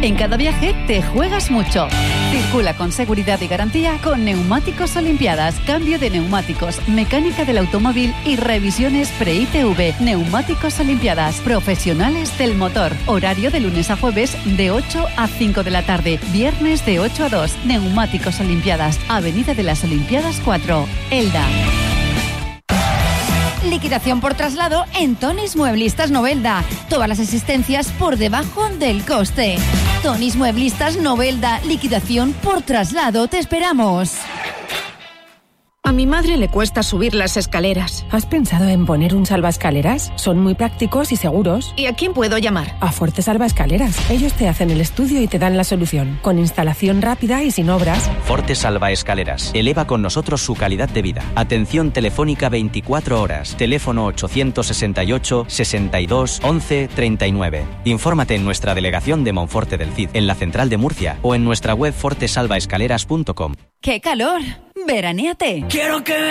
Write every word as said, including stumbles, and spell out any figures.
En cada viaje te juegas mucho. Circula con seguridad y garantía con Neumáticos Olimpiadas. Cambio de neumáticos, mecánica del automóvil y revisiones pre-I T V. Neumáticos Olimpiadas, profesionales del motor. Horario de lunes a jueves de ocho a cinco de la tarde. Viernes de ocho a dos. Neumáticos Olimpiadas, Avenida de las Olimpiadas cuatro, Elda. Liquidación por traslado en Tonis Mueblistas Novelda. Todas las existencias por debajo del coste. Tonis Mueblistas Novelda. Liquidación por traslado. Te esperamos. A mi madre le cuesta subir las escaleras. ¿Has pensado en poner un salvaescaleras? Son muy prácticos y seguros. ¿Y a quién puedo llamar? A Forte Salvaescaleras. Ellos te hacen el estudio y te dan la solución. Con instalación rápida y sin obras. Forte Salvaescaleras. Eleva con nosotros su calidad de vida. Atención telefónica veinticuatro horas. Teléfono ochocientos sesenta y ocho, sesenta y dos, once, treinta y nueve. Infórmate en nuestra delegación de Monforte del Cid, en la central de Murcia o en nuestra web forte salvaescaleras punto com. ¡Qué calor! ¡Veranéate! Quiero que